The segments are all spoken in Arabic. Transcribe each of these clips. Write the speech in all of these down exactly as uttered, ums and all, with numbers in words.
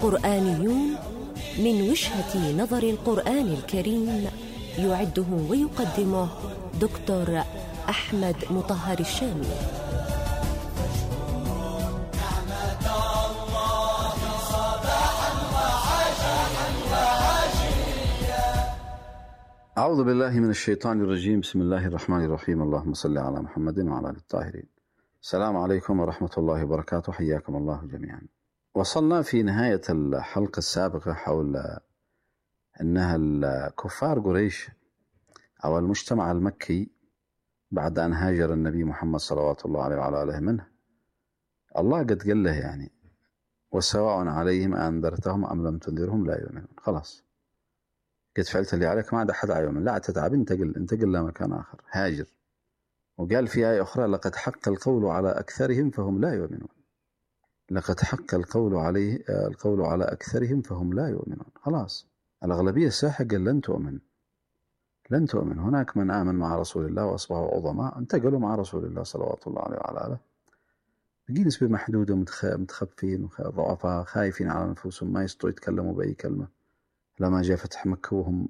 قرآنيون من وجهة نظر القرآن الكريم، يعده ويقدمه دكتور أحمد مطهر الشامي. أعوذ بالله من الشيطان الرجيم. بسم الله الرحمن الرحيم. اللهم صل على محمد وعلى آله الطاهرين. السلام عليكم ورحمة الله وبركاته. حياكم الله جميعا. وصلنا في نهاية الحلقة السابقة حول أنها الكفار قريش أو المجتمع المكي بعد أن هاجر النبي محمد صلوات الله عليه وعلى آله منه، الله قد قال له يعني وسواء عليهم أنذرتهم أم لم تنذرهم لا يؤمنون. خلاص قد فعلت اللي عليك، ما عاد أحد يؤمن، لا تتعب، انتقل انتقل لمكان آخر، هاجر. وقال في آية أخرى: لقد حق القول على أكثرهم فهم لا يؤمنون. لقد حق القول عليه القول على أكثرهم فهم لا يؤمنون. خلاص الأغلبية الساحة قال لن تؤمن لن تؤمن. هناك من آمن مع رسول الله وأصبحوا عظماء، انتقلوا مع رسول الله صلوات الله عليه وعلى آله. بقي نسبة محدودة، متخفين وضعفاء خايفين على أنفسهم، ما يستطيعوا يتكلموا بأي كلمة. لما جاء فتح مكة وهم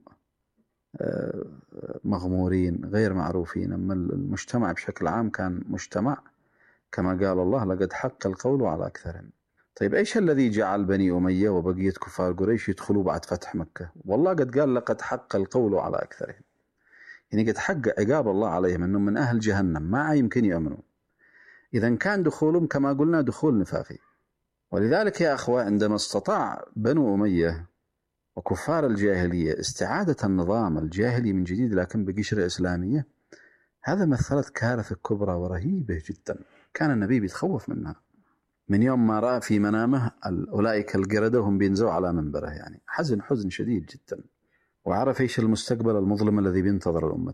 مغمورين غير معروفين. أما المجتمع بشكل عام كان مجتمع كما قال الله: لقد حق القول على أكثرهم. طيب إيش الذي جعل بني أمية وبقية كفار قريش يدخلوا بعد فتح مكة؟ والله قد قال: لقد حق القول على أكثرهم، يعني قد حق عقاب الله عليهم أنهم من أهل جهنم، ما يمكن يؤمنون. إذا كان دخولهم كما قلنا دخول نفاقي. ولذلك يا أخوة، عندما استطاع بنو أمية وكفار الجاهلية استعادة النظام الجاهلي من جديد لكن بقشرة إسلامية، هذا مثلت كارثة كبرى ورهيبة جدا كان النبي بيتخوف منها من يوم ما رأى في منامه أولئك القردة هم بينزوا على منبره. يعني حزن حزن شديد جدا، وعرف إيش المستقبل المظلم الذي بينتظر الأمة.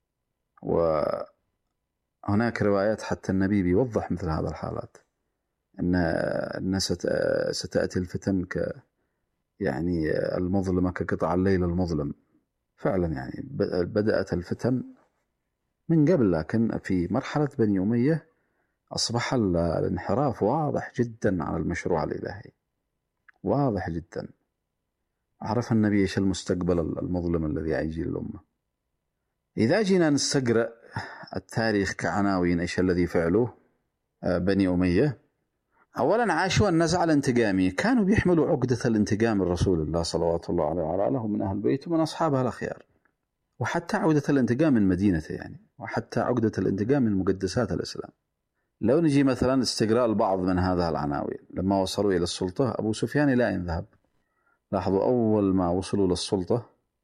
وهناك روايات حتى النبي بيوضح مثل هذا الحالات، أن الناس ستأتي الفتن ك يعني المظلمة كقطع الليل المظلم. فعلا يعني بدأت الفتن من قبل، لكن في مرحلة بني أمية أصبح الانحراف واضح جدا على المشروع الإلهي، واضح جدا. عرف النبي إيش المستقبل المظلم الذي يجي للأمة. إذا جينا نستقرأ التاريخ كعناوين إيش الذي فعلوه بني أمية، أولا عاشوا النزعة الانتقامية، كانوا بيحملوا عقدة الانتقام من رسول الله صلوات الله عليه وعلى آله من أهل بيته ومن أصحابه الأخيار، وحتى عقدة الانتقام من مدينته يعني، وحتى عقدة الانتقام من مقدسات الإسلام. لو نجي مثلا استقراء البعض من هذه العناوين، لما وصلوا إلى السلطة أبو سفيان إلى أين ذهب؟ لاحظوا أول ما وصلوا للسلطة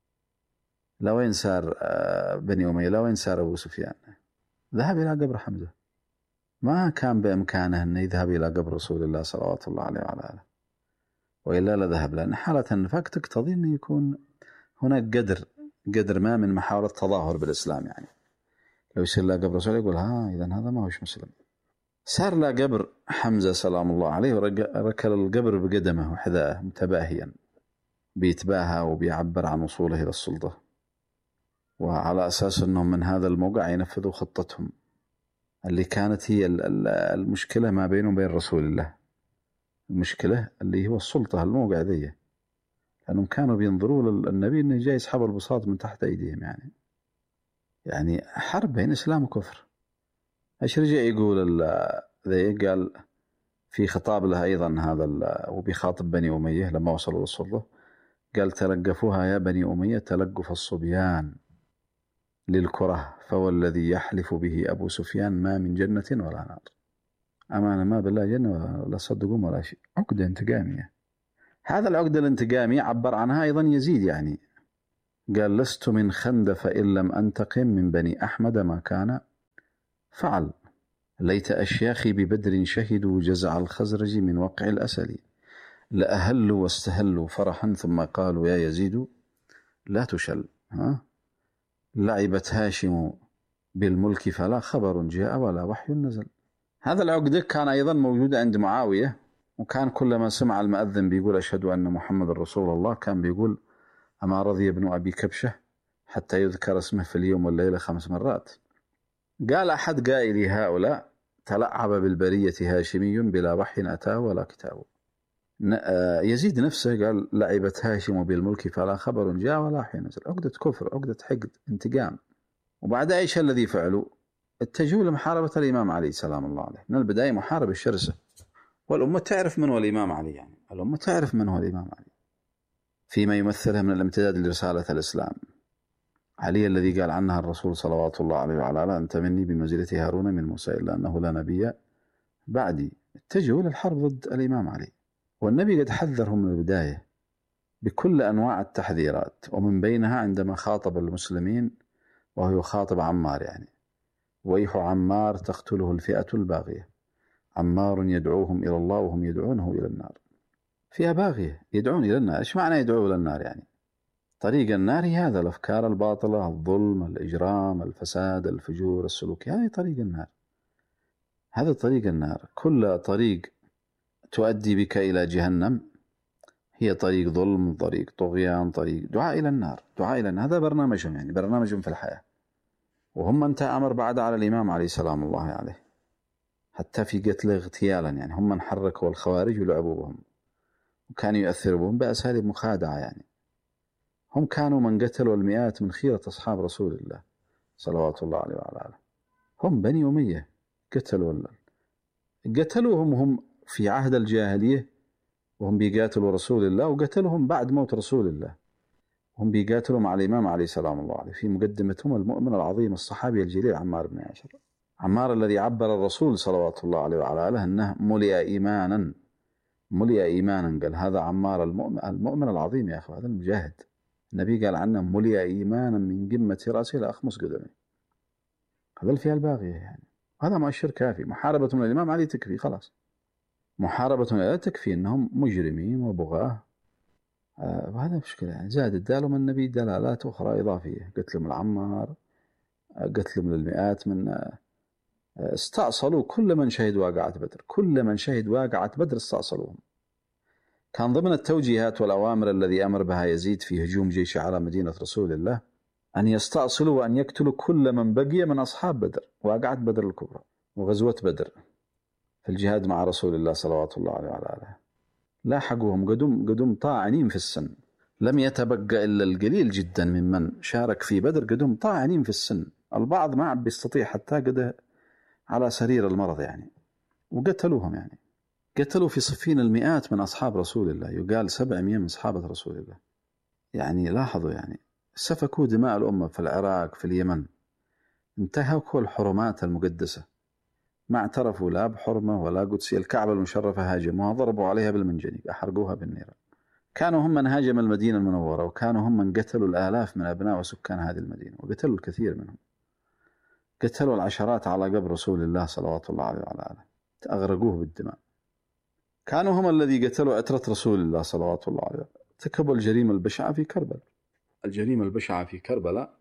لوين سار بني أمية؟ لوين سار أبو سفيان؟ ذهب إلى قبر حمزة. ما كان بإمكانه أن يذهب إلى قبر رسول الله صلوات الله عليه وعلى آله، وإلا لذهب، لأن حالة النفاق تقتضي أن يكون هناك قدر قدر ما من محاولة تظاهر بالإسلام. يعني لو يصير له قبر رسول يقول ها إذن هذا ما هوش مسلم. سار له قبر حمزة سلام الله عليه وركل القبر بقدمه وحذاءه متباهيا، بيتباهى وبيعبر عن وصوله إلى السلطة، وعلى أساس أنهم من هذا الموقع ينفذوا خطتهم اللي كانت هي المشكلة ما بينه وبين رسول الله. المشكلة اللي هو السلطة، الموقع ذي، لأنهم كانوا بينظروا للنبي أنه جاي يسحب البساط من تحت أيديهم. يعني يعني حرب بين إسلام وكفر. إيش رجع يقول ذي؟ قال في خطاب له أيضا هذا وبيخاطب بني أمية لما وصلوا للسلطة، قال: تلقفوها يا بني أمية تلقف الصبيان للكره، فوالذي يحلف به أبو سفيان ما من جنة ولا نار. أمانة ما بالله جنة ولا صدقون ولا شيء. عقدة انتقامية. هذا العقدة الانتقامية عبر عنها أيضا يزيد، يعني قال: لست من خندف إن لم أنتقم من بني أحمد ما كان فعل، ليت أشياخي ببدر شهدوا جزع الخزرج من وقع الأسل، لأهلوا واستهلوا فرحا ثم قالوا يا يزيد لا تشل. ها لعبت هاشم بالملك فلا خبر جاء ولا وحي نزل. هذا العقد كان أيضا موجود عند معاوية، وكان كلما سمع المؤذن بيقول أشهد أن محمد رسول الله كان بيقول أما رضي ابن أبي كبشة حتى يذكر اسمه في اليوم والليلة خمس مرات. قال أحد قائلي هؤلاء: تلعب بالبرية هاشمي بلا وحي أتاه ولا كتاب. يزيد نفسه قال لعبت هاشم بالملك فلا خبر جاء ولا حين نزل. عقدة كفر، عقدة حقد، انتقام. وبعد ايش الذي فعلوا؟ اتجهوا لمحاربة الإمام علي سلام الله عليه. من البداية محاربة شرسة، والأمة تعرف من هو الإمام علي، يعني الأمة تعرف من هو الإمام علي فيما يمثلها من الامتداد لرسالة الإسلام. علي الذي قال عنها الرسول صلوات الله عليه وعلى آله أنت مني بمنزلة هارون من موسى إلا أنه لا نبي بعدي. اتجهوا للحرب ضد الإمام علي، والنبي قد حذرهم من البداية بكل أنواع التحذيرات، ومن بينها عندما خاطب المسلمين وهو يخاطب عمار، يعني ويح عمار تقتله الفئة الباغية، عمار يدعوهم إلى الله وهم يدعونه إلى النار. فيها باغية يدعون إلى النار. إيش معنى يدعو إلى النار؟ يعني طريق النار هي هذا، الأفكار الباطلة، الظلم، الإجرام، الفساد، الفجور، السلوك، هذه طريق النار. هذا طريق النار. كل طريق تؤدي بك إلى جهنم هي طريق ظلم، طريق طغيان، طريق دعاء إلى النار، دعاء إلى النار. هذا برنامجهم، يعني برنامجهم في الحياة. وهم من تأمر بعد على الإمام عليه سلام الله عليه حتى في قتله اغتيالا، يعني هم من حركوا الخوارج ولعبوا بهم، وكانوا يؤثروا بهم بأساليب مخادعة. يعني هم كانوا من قتلوا المئات من خيرة أصحاب رسول الله صلوات الله عليه وعلى آله. هم بني أمية قتلوا قتلوهم هم في عهد الجاهلية وهم بيقاتلوا رسول الله، وقتلهم بعد موت رسول الله هم بيقاتلوا مع الإمام عليه سلام الله عليه. في مقدمتهم المؤمن العظيم الصحابي الجليل عمار بن ياسر، عمار الذي عبر الرسول صلوات الله عليه وعلى آله أنه ملئ إيمانا، ملئ إيمانا. قال هذا عمار المؤمن, المؤمن العظيم يا أخوة، هذا المجاهد. النبي قال عنه ملئ إيمانا من قمة رأسه إلى أخمص قدمه. هذا فيها الباغية، يعني هذا مؤشر كافي. محاربة من الإمام علي تكفي، خلاص. محاربة من الإمام تكفي أنهم مجرمين وبغاه، آه وهذا مشكلة. يعني زاد الدال من النبي دلالات أخرى إضافية، قتلهم العمار، قتلهم للمئات من آه استأصلوا كل من شهد واقعة بدر، كل من شهد واقعة بدر استأصلوهم. كان ضمن التوجيهات والأوامر الذي أمر بها يزيد في هجوم جيش على مدينة رسول الله أن يستأصلوا وأن يقتلوا كل من بقي من أصحاب بدر، واقعة بدر الكبرى وغزوة بدر في الجهاد مع رسول الله صلوات الله عليه وعلى آله. لاحقوهم قدم قدم طاعنين في السن، لم يتبقى إلا القليل جدا ممن شارك في بدر، قدم طاعنين في السن. البعض ما عم بيستطيع حتى قد على سرير المرض يعني، وقتلوهم. يعني قتلوا في صفين المئات من أصحاب رسول الله، يقال سبعمائة من أصحابة رسول الله. يعني لاحظوا، يعني سفكوا دماء الأمة في العراق، في اليمن، انتهكوا الحرمات المقدسة، ما اعترفوا لا بحرمة ولا قدسية. الكعبة المشرفة هاجموها، ضربوا عليها بالمنجنيق، أحرقوها بالنيران. كانوا هم من هاجم المدينة المنورة، وكانوا هم من قتلوا الآلاف من أبناء وسكان هذه المدينة، وقتلوا الكثير منهم. قتلوا العشرات على قبر رسول الله صلوات الله عليه وعلى آله، أغرقوه بالدماء. كانوا هم الذي قتلوا عترة رسول الله صلوات الله عليه، ارتكبوا الجريمة البشعة في كربلاء، الجريمة البشعة في كربلاء،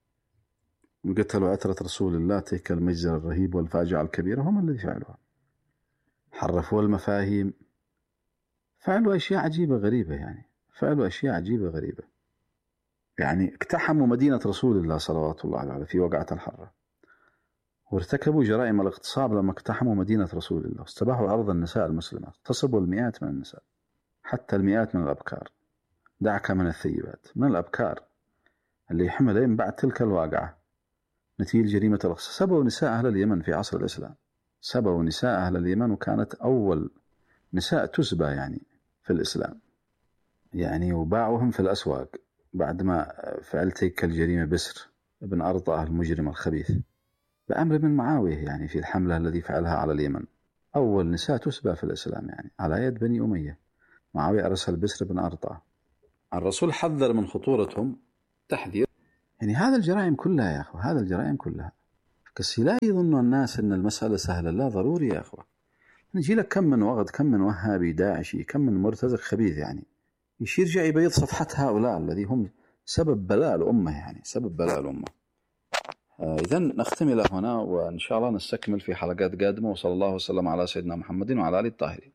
وقتلوا عترة رسول الله. تلك المجزرة الرهيب والفاجعة الكبيرة هم الذي فعلوها. حرفوا المفاهيم، فعلوا أشياء عجيبة غريبة، يعني فعلوا أشياء عجيبة غريبة. يعني اقتحموا مدينة رسول الله صلوات الله عليه في وقعة الحرة، وارتكبوا جرائم الاغتصاب لما اقتحموا مدينة رسول الله، واستباحوا عرض النساء المسلمات، اغتصبوا المئات من النساء، حتى المئات من الأبكار، دعك من الثيبات، من الأبكار اللي حملين بعد تلك الواقعة نتيجة جريمة الاغتصاب. سبوا نساء أهل اليمن في عصر الإسلام، سبوا نساء أهل اليمن، وكانت أول نساء تسبى يعني في الإسلام، يعني وباعوهم في الأسواق بعدما فعل تلك الجريمة بسر ابن أرطاه المجرم الخبيث بأمر من معاوية، يعني في الحملة الذي فعلها على اليمن. أول نساء تسبى في الإسلام يعني على يد بني أمية. معاوية أرسل بسر بن أرطاه، الرسول حذر من خطورتهم تحذير. يعني هذا الجرائم كلها يا أخوة، هذا الجرائم كلها كسي لا يظن الناس أن المسألة سهلة، لا ضروري يا أخوة. نجي لك كم من وغد، كم من وهابي داعشي، كم من مرتزق خبيث، يعني يشير جاء يبيض صفحة هؤلاء الذي هم سبب بلاء الأمة، يعني سبب بلاء الأمة. آه إذن نختم إلى هنا، وإن شاء الله نستكمل في حلقات قادمة. وصلى الله وسلم على سيدنا محمد وعلى آله الطاهرين.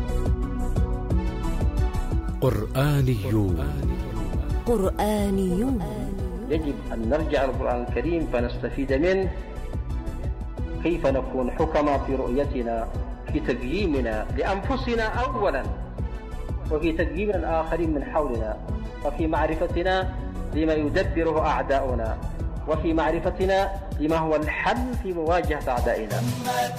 قرآنيون قرآنيون يجب أن نرجع القرآن الكريم فنستفيد منه، كيف نكون حكما في رؤيتنا، في تقييمنا لأنفسنا أولا، وفي تقييم الآخرين من حولنا، وفي معرفتنا لما يدبره أعداؤنا، وفي معرفتنا لما هو الحل في مواجهة أعدائنا.